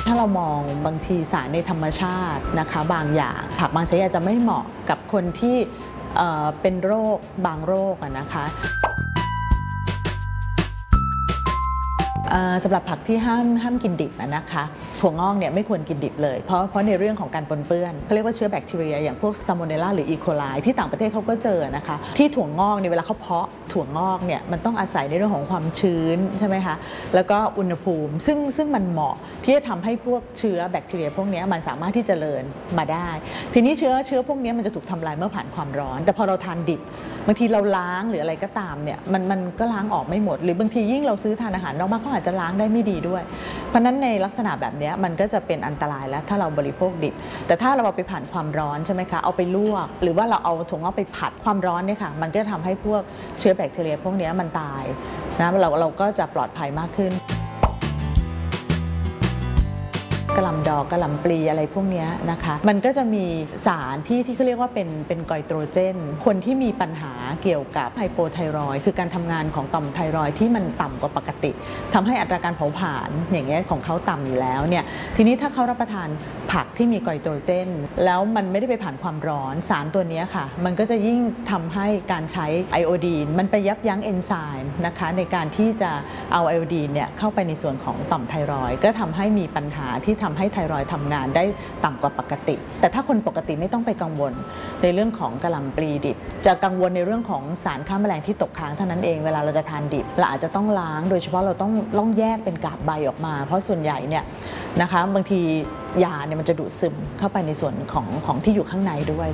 ถ้าเรามองบางทีสารในธรรมชาตินะคะบางอย่างผักบางชนิดอาจจะไม่เหมาะกับคนที่เป็นโรคบางโรคนะคะสำหรับผักที่ห้ามกินดิบนะคะถั่วงอกเนี่ยไม่ควรกินดิบเลยเพราะในเรื่องของการปนเปื้อนเขาเรียกว่าเชื้อแบคทีเรียอย่างพวกซาโมเนลลาหรืออีโคไลที่ต่างประเทศเขาก็เจอนะคะที่ถั่วงอกเนี่ยเวลาเขาเพาะถั่วงอกเนี่ยมันต้องอาศัยในเรื่องของความชื้นใช่ไหมคะแล้วก็อุณหภูมิซึ่งมันเหมาะที่จะทำให้พวกเชื้อแบคทีเรียพวกนี้มันสามารถที่จะเจริญมาได้ทีนี้เชื้อพวกนี้มันจะถูกทำลายเมื่อผ่านความร้อนแต่พอเราทานดิบบางทีเราล้างหรืออะไรก็ตามเนี่ยมันก็ล้างออกไม่หมดหรือบางทียิ่งเราซื้อทานอาหารนอกบ้านเขาอาจจะล้างได้ไม่ดีด้วยเพราะนั้นในลักษณะแบบนี้มันก็จะเป็นอันตรายแล้วถ้าเราบริโภคดิบแต่ถ้าเราเอาไปผ่านความร้อนใช่ไหมคะเอาไปลวกหรือว่าเราเอาถั่วงอกไปผัดความร้อนเนี่ยค่ะมันก็ทำให้พวกเชื้อแบคทีเรียพวกนี้มันตายนะเราก็จะปลอดภัยมากขึ้นกะหล่ำดอกกะหล่ำปลีอะไรพวกนี้นะคะมันก็จะมีสารที่เขาเรียกว่าเป็นไกลโตรเจนคนที่มีปัญหาเกี่ยวกับไฮโปไทรอยด์คือการทำงานของต่อมไทรอยด์ที่มันต่ำกว่าปกติทำให้อัตราการเผาผลาญอย่างเงี้ยของเขาต่ำอยู่แล้วเนี่ยทีนี้ถ้าเขารับประทานผักที่มีไกลโตรเจนแล้วมันไม่ได้ไปผ่านความร้อนสารตัวนี้ค่ะมันก็จะยิ่งทำให้การใช้ไอโอดีนมันไปยับยั้งเอนไซม์นะคะในการที่จะเอาไอโอดีนเนี่ยเข้าไปในส่วนของต่อมไทรอยด์ก็ทำให้มีปัญหาที่ทำให้ไทรอยด์ทำงานได้ต่ำกว่าปกติแต่ถ้าคนปกติไม่ต้องไปกังวลในเรื่องของกะหล่ำปลีดิบจะกังวลในเรื่องของสารฆ่าแมลงที่ตกค้างเท่านั้นเองเวลาเราจะทานดิบเราอาจจะต้องล้างโดยเฉพาะเราต้องแยกเป็นกาบใบออกมาเพราะส่วนใหญ่เนี่ยนะคะบางทียาเนี่ยมันจะดูดซึมเข้าไปในส่วนของที่อยู่ข้างในด้วย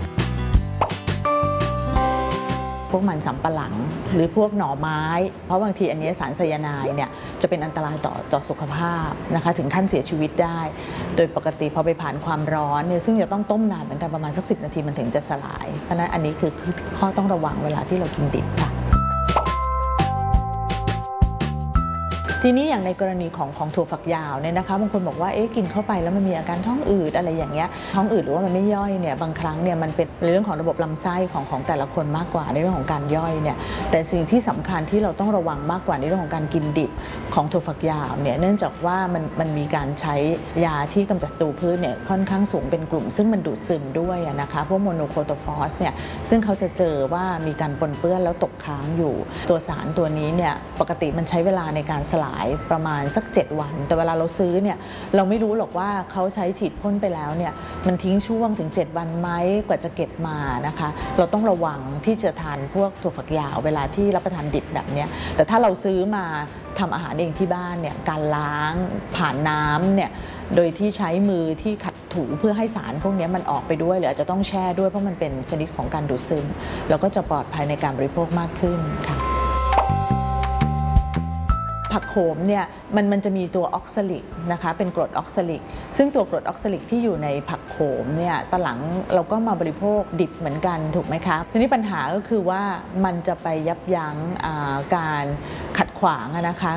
พวกมันสำปะหลังหรือพวกหน่อไม้เพราะบางทีอันนี้สารไซยาไนด์เนี่ยจะเป็นอันตรายต่อสุขภาพนะคะถึงขั้นเสียชีวิตได้โดยปกติพอไปผ่านความร้อนเนี่ยซึ่งจะต้องต้มนานเหมือนกันประมาณสัก10 นาทีมันถึงจะสลายเพราะนั้นอันนี้คือข้อต้องระวังเวลาที่เรากินดิบค่ะทีนี้อย่างในกรณีของถั่วฝักยาวเนี่ยนะคะบางคนบอกว่ากินเข้าไปแล้วมันมีอาการท้องอืดอะไรอย่างเงี้ยท้องอืดหรือว่ามันไม่ย่อยเนี่ยบางครั้งเนี่ยมันเป็นเรื่องของระบบลำไส้ของแต่ละคนมากกว่าในเรื่องของการย่อยเนี่ยแต่สิ่งที่สำคัญที่เราต้องระวังมากกว่าในเรื่องของการกินดิบของถั่วฝักยาวเนี่ยเนื่องจากว่ามันมีการใช้ยาที่กำจัดศัตรูพืชเนี่ยค่อนข้างสูงเป็นกลุ่มซึ่งมันดูดซึมด้วยนะคะพวกโมโนโคโตฟอสเนี่ยซึ่งเขาจะเจอว่ามีการปนเปื้อนแล้วตกค้างอยู่ตัวสารตัวนี้เนี่ยปกติมันใช้เวลาในการสลายประมาณสัก7 วันแต่เวลาเราซื้อเนี่ยเราไม่รู้หรอกว่าเขาใช้ฉีดพ่นไปแล้วเนี่ยมันทิ้งช่วงถึง7 วันไหมกว่าจะเก็บมานะคะเราต้องระวังที่จะทานพวกถั่วฝักยาวเวลาที่รับประทานดิบแบบนี้แต่ถ้าเราซื้อมาทำอาหารเองที่บ้านเนี่ยการล้างผ่านน้ำเนี่ยโดยที่ใช้มือที่ขัดถูเพื่อให้สารพวกนี้มันออกไปด้วยหรืออาจจะต้องแช่ด้วยเพราะมันเป็นชนิดของการดูดซึมเราก็จะปลอดภัยในการบริโภคมากขึ้นค่ะผักโขมเนี่ยมันจะมีตัวออกซาลิกนะคะเป็นกรดออกซาลิกซึ่งตัวกรดออกซาลิกที่อยู่ในผักโขมเนี่ยตอนหลังเราก็มาบริโภคดิบเหมือนกันถูกไหมคะทีนี้ปัญหาก็คือว่ามันจะไปยับยั้งการขัดขวางนะคะ